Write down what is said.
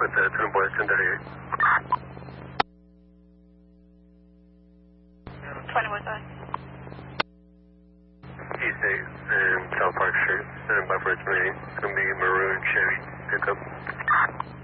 with the Twin Boys 1038. 20 West Side. East 8 and South Park Street, and by 428. It's going to be maroon Chevy pickup.